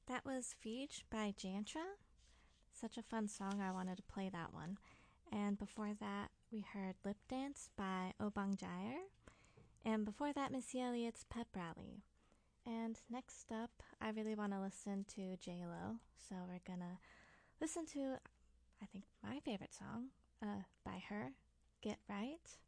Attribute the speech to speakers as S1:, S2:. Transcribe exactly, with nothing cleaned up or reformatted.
S1: That was Feej by Jantra. Such a fun song, I wanted to play that one. And before that, we heard Lip Dance by Obang Jair. And before that, Missy Elliott's Pep Rally. And next up, I really want to listen to J-Lo. So we're gonna listen to, I think, my favorite song uh, by her, Get Right.